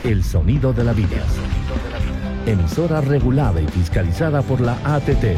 El Sonido de la Vida. Emisora regulada y fiscalizada por la ATT.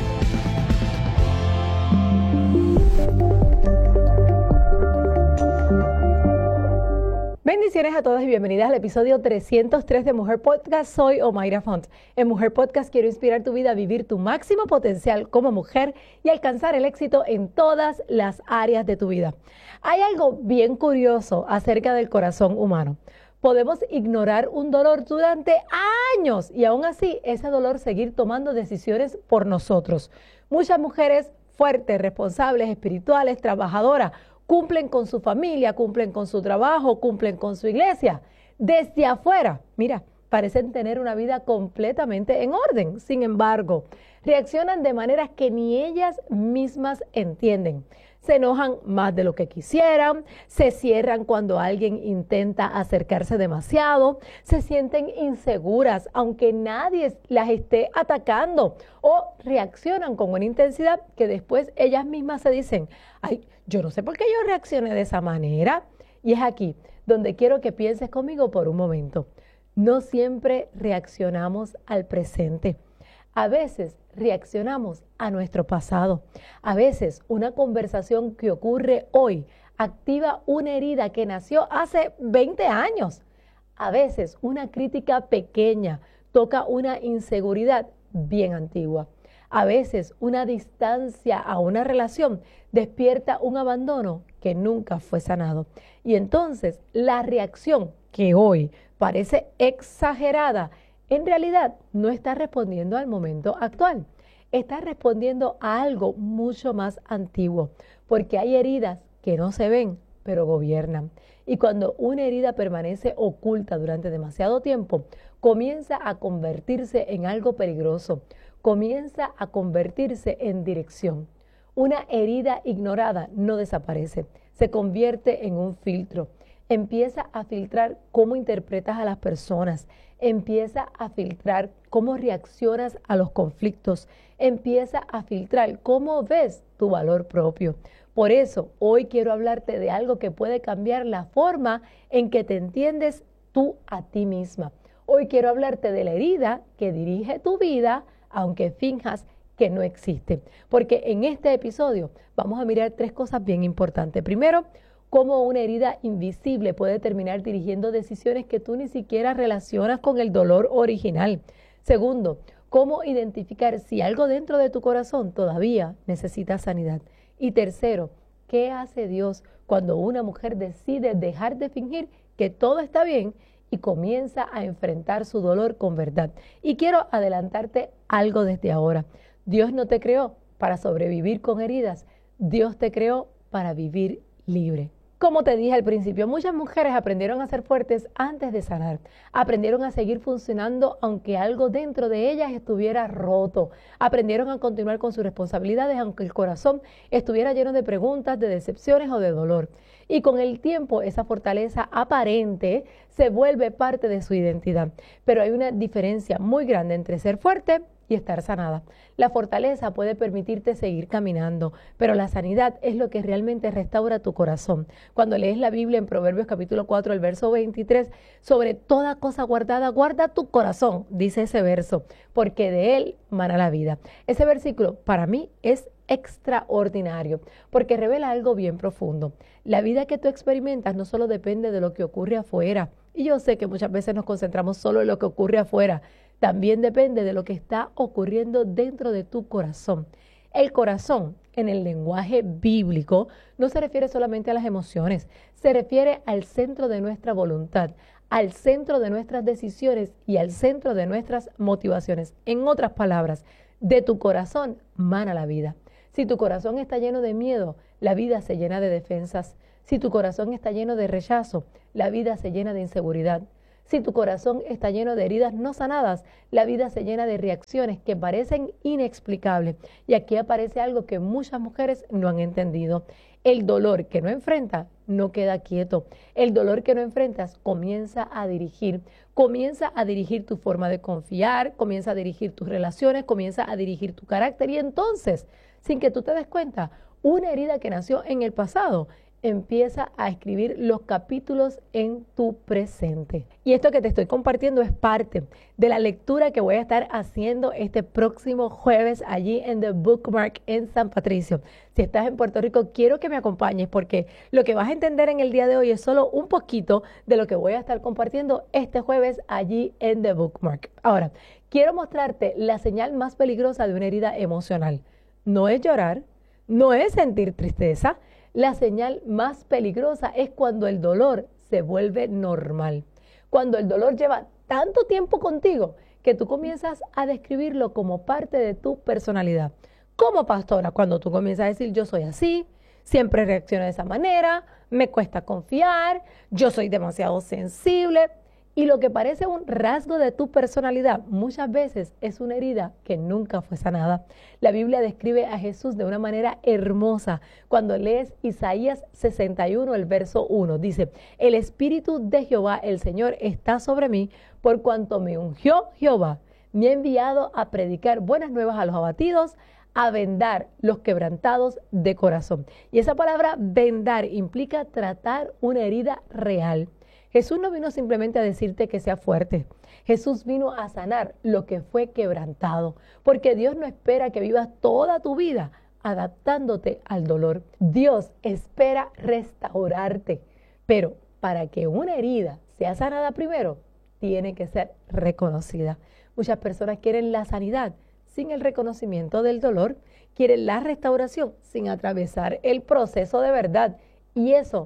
Bendiciones a todos y bienvenidas al episodio 303 de Mujer Podcast. Soy Omaira Font. En Mujer Podcast quiero inspirar tu vida a vivir tu máximo potencial como mujer y alcanzar el éxito en todas las áreas de tu vida. Hay algo bien curioso acerca del corazón humano. Podemos ignorar un dolor durante años y aún así ese dolor seguir tomando decisiones por nosotros. Muchas mujeres fuertes, responsables, espirituales, trabajadoras, cumplen con su familia, cumplen con su trabajo, cumplen con su iglesia. Desde afuera, mira, parecen tener una vida completamente en orden. Sin embargo, reaccionan de maneras que ni ellas mismas entienden. Se enojan más de lo que quisieran, se cierran cuando alguien intenta acercarse demasiado, se sienten inseguras aunque nadie las esté atacando o reaccionan con una intensidad que después ellas mismas se dicen, ay, yo no sé por qué yo reaccioné de esa manera. Y es aquí donde quiero que pienses conmigo por un momento. No siempre reaccionamos al presente. A veces reaccionamos a nuestro pasado. A veces una conversación que ocurre hoy activa una herida que nació hace 20 años. A veces una crítica pequeña toca una inseguridad bien antigua. A veces una distancia a una relación despierta un abandono que nunca fue sanado. Y entonces la reacción que hoy parece exagerada, en realidad no está respondiendo al momento actual. Está respondiendo a algo mucho más antiguo, porque hay heridas que no se ven, pero gobiernan. Y cuando una herida permanece oculta durante demasiado tiempo, comienza a convertirse en algo peligroso, comienza a convertirse en dirección. Una herida ignorada no desaparece, se convierte en un filtro. Empieza a filtrar cómo interpretas a las personas, empieza a filtrar cómo reaccionas a los conflictos, empieza a filtrar cómo ves tu valor propio. Por eso, hoy quiero hablarte de algo que puede cambiar la forma en que te entiendes tú a ti misma. Hoy quiero hablarte de la herida que dirige tu vida, aunque finjas que no existe. Porque en este episodio vamos a mirar tres cosas bien importantes. Primero, cómo una herida invisible puede terminar dirigiendo decisiones que tú ni siquiera relacionas con el dolor original. Segundo, cómo identificar si algo dentro de tu corazón todavía necesita sanidad. Y tercero, ¿qué hace Dios cuando una mujer decide dejar de fingir que todo está bien y comienza a enfrentar su dolor con verdad? Y quiero adelantarte algo desde ahora. Dios no te creó para sobrevivir con heridas. Dios te creó para vivir libre. Como te dije al principio, muchas mujeres aprendieron a ser fuertes antes de sanar. Aprendieron a seguir funcionando aunque algo dentro de ellas estuviera roto. Aprendieron a continuar con sus responsabilidades aunque el corazón estuviera lleno de preguntas, de decepciones o de dolor. Y con el tiempo esa fortaleza aparente se vuelve parte de su identidad. Pero hay una diferencia muy grande entre ser fuerte y estar sanada. La fortaleza puede permitirte seguir caminando, pero la sanidad es lo que realmente restaura tu corazón. Cuando lees la Biblia en Proverbios capítulo 4, el verso 23, sobre toda cosa guardada, guarda tu corazón, dice ese verso, porque de él mana la vida. Ese versículo para mí es extraordinario, porque revela algo bien profundo. La vida que tú experimentas no solo depende de lo que ocurre afuera, y yo sé que muchas veces nos concentramos solo en lo que ocurre afuera, también depende de lo que está ocurriendo dentro de tu corazón. El corazón, en el lenguaje bíblico, no se refiere solamente a las emociones, se refiere al centro de nuestra voluntad, al centro de nuestras decisiones y al centro de nuestras motivaciones. En otras palabras, de tu corazón mana la vida. Si tu corazón está lleno de miedo, la vida se llena de defensas. Si tu corazón está lleno de rechazo, la vida se llena de inseguridad. Si tu corazón está lleno de heridas no sanadas, la vida se llena de reacciones que parecen inexplicables. Y aquí aparece algo que muchas mujeres no han entendido. El dolor que no enfrentas no queda quieto. El dolor que no enfrentas comienza a dirigir tu forma de confiar, comienza a dirigir tus relaciones, comienza a dirigir tu carácter. Y entonces, sin que tú te des cuenta, una herida que nació en el pasado empieza a escribir los capítulos en tu presente. Y esto que te estoy compartiendo es parte de la lectura que voy a estar haciendo este próximo jueves allí en The Bookmark en San Patricio. Si estás en Puerto Rico, quiero que me acompañes porque lo que vas a entender en el día de hoy es solo un poquito de lo que voy a estar compartiendo este jueves allí en The Bookmark. Ahora, quiero mostrarte la señal más peligrosa de una herida emocional. No es llorar, no es sentir tristeza. La señal más peligrosa es cuando el dolor se vuelve normal. Cuando el dolor lleva tanto tiempo contigo que tú comienzas a describirlo como parte de tu personalidad. Como pastora, cuando tú comienzas a decir yo soy así, siempre reacciono de esa manera, me cuesta confiar, yo soy demasiado sensible. Y lo que parece un rasgo de tu personalidad muchas veces es una herida que nunca fue sanada. La Biblia describe a Jesús de una manera hermosa. Cuando lees Isaías 61, el verso 1, dice, el Espíritu de Jehová, el Señor, está sobre mí, por cuanto me ungió Jehová. Me ha enviado a predicar buenas nuevas a los abatidos, a vendar los quebrantados de corazón. Y esa palabra vendar implica tratar una herida real. Jesús no vino simplemente a decirte que sea fuerte. Jesús vino a sanar lo que fue quebrantado, porque Dios no espera que vivas toda tu vida adaptándote al dolor. Dios espera restaurarte, pero para que una herida sea sanada primero, tiene que ser reconocida. Muchas personas quieren la sanidad sin el reconocimiento del dolor, quieren la restauración sin atravesar el proceso de verdad, y eso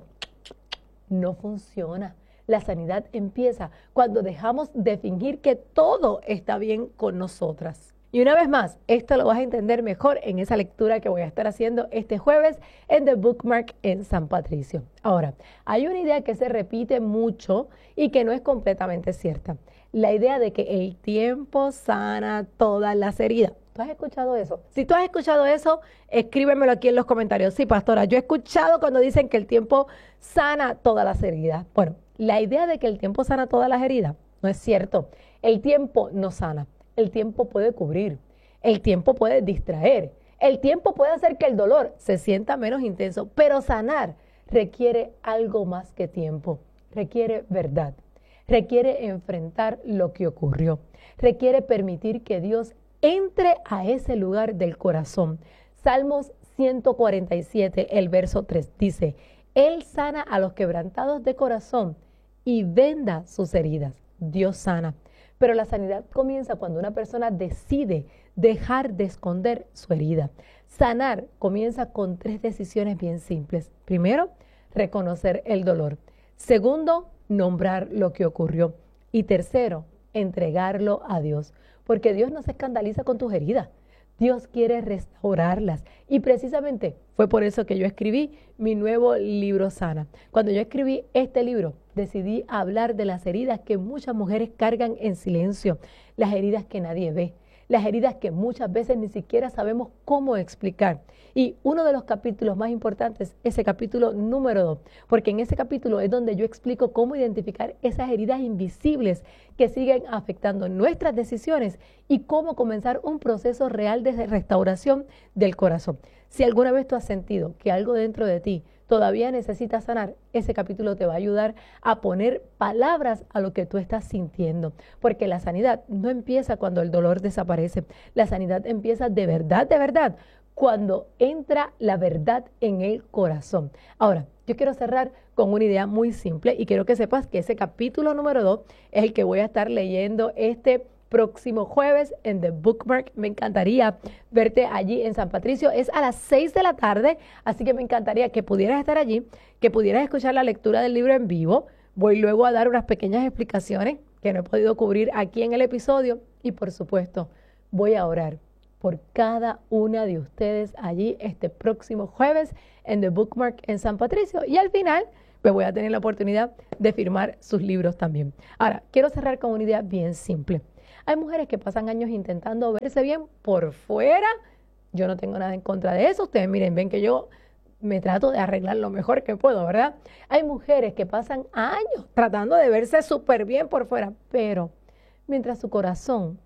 no funciona. La sanidad empieza cuando dejamos de fingir que todo está bien con nosotras. Y una vez más, esto lo vas a entender mejor en esa lectura que voy a estar haciendo este jueves en The Bookmark en San Patricio. Ahora, hay una idea que se repite mucho y que no es completamente cierta. La idea de que el tiempo sana todas las heridas. ¿Tú has escuchado eso? Si tú has escuchado eso, escríbemelo aquí en los comentarios. Sí, pastora, yo he escuchado cuando dicen que el tiempo sana todas las heridas. Bueno, la idea de que el tiempo sana todas las heridas no es cierto. El tiempo no sana. El tiempo puede cubrir. El tiempo puede distraer. El tiempo puede hacer que el dolor se sienta menos intenso. Pero sanar requiere algo más que tiempo. Requiere verdad. Requiere enfrentar lo que ocurrió. Requiere permitir que Dios entre a ese lugar del corazón. Salmos 147, el verso 3 dice, Él sana a los quebrantados de corazón y venda sus heridas. Dios sana. Pero la sanidad comienza cuando una persona decide dejar de esconder su herida. Sanar comienza con 3 decisiones bien simples. Primero, reconocer el dolor. Segundo, nombrar lo que ocurrió. Y tercero, entregarlo a Dios. Porque Dios no se escandaliza con tus heridas. Dios quiere restaurarlas. Y precisamente fue por eso que yo escribí mi nuevo libro Sana. Cuando yo escribí este libro, decidí hablar de las heridas que muchas mujeres cargan en silencio, las heridas que nadie ve, las heridas que muchas veces ni siquiera sabemos cómo explicar. Y uno de los capítulos más importantes es el capítulo número 2, porque en ese capítulo es donde yo explico cómo identificar esas heridas invisibles que siguen afectando nuestras decisiones y cómo comenzar un proceso real de restauración del corazón. Si alguna vez tú has sentido que algo dentro de ti todavía necesita sanar, ese capítulo te va a ayudar a poner palabras a lo que tú estás sintiendo, porque la sanidad no empieza cuando el dolor desaparece, la sanidad empieza de verdad, cuando entra la verdad en el corazón. Ahora, yo quiero cerrar con una idea muy simple y quiero que sepas que ese capítulo número 2 es el que voy a estar leyendo este próximo jueves en The Bookmark. Me encantaría verte allí en San Patricio. Es a las 6 de la tarde, así que me encantaría que pudieras estar allí, que pudieras escuchar la lectura del libro en vivo. Voy luego a dar unas pequeñas explicaciones que no he podido cubrir aquí en el episodio y, por supuesto, voy a orar por cada una de ustedes allí este próximo jueves en The Bookmark en San Patricio. Y al final me voy a tener la oportunidad de firmar sus libros también. Ahora, quiero cerrar con una idea bien simple. Hay mujeres que pasan años intentando verse bien por fuera. Yo no tengo nada en contra de eso. Ustedes miren, ven que yo me trato de arreglar lo mejor que puedo, ¿verdad? Hay mujeres que pasan años tratando de verse súper bien por fuera, pero mientras su corazón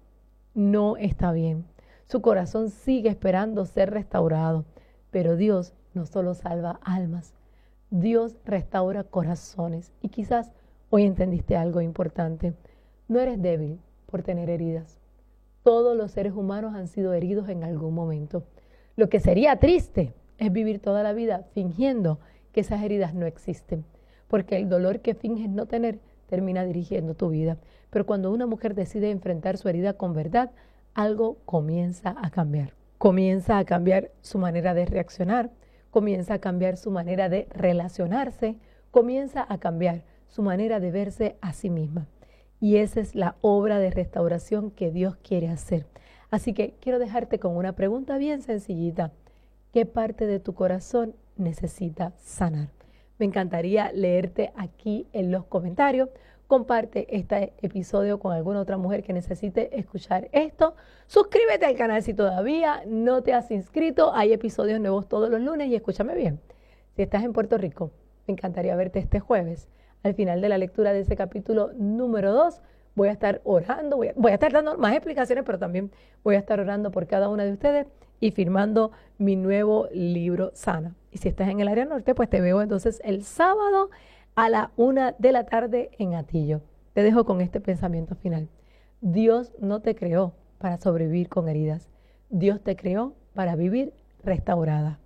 no está bien, su corazón sigue esperando ser restaurado. Pero Dios no solo salva almas, Dios restaura corazones. Y quizás hoy entendiste algo importante. No eres débil por tener heridas. Todos los seres humanos han sido heridos en algún momento. Lo que sería triste es vivir toda la vida fingiendo que esas heridas no existen, porque el dolor que finges no tener termina dirigiendo tu vida. Pero cuando una mujer decide enfrentar su herida con verdad, algo comienza a cambiar. Comienza a cambiar su manera de reaccionar, comienza a cambiar su manera de relacionarse, comienza a cambiar su manera de verse a sí misma. Y esa es la obra de restauración que Dios quiere hacer. Así que quiero dejarte con una pregunta bien sencillita. ¿Qué parte de tu corazón necesita sanar? Me encantaría leerte aquí en los comentarios. Comparte este episodio con alguna otra mujer que necesite escuchar esto. Suscríbete al canal si todavía no te has inscrito. Hay episodios nuevos todos los lunes y escúchame bien. Si estás en Puerto Rico, me encantaría verte este jueves. Al final de la lectura de ese capítulo número 2, voy a estar orando, voy a estar dando más explicaciones, pero también voy a estar orando por cada una de ustedes y firmando mi nuevo libro Sana. Y si estás en el área norte, pues te veo entonces el sábado a la 1 de la tarde en Atillo. Te dejo con este pensamiento final. Dios no te creó para sobrevivir con heridas. Dios te creó para vivir restaurada.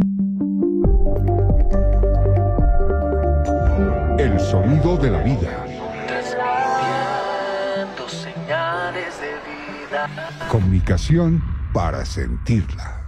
El sonido de la vida. Señales de vida. Comunicación para sentirla.